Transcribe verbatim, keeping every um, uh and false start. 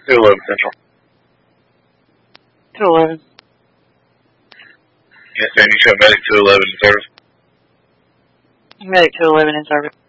two eleven Central. two eleven. Yes, man, you show medic two eleven in service. Medic two eleven in service.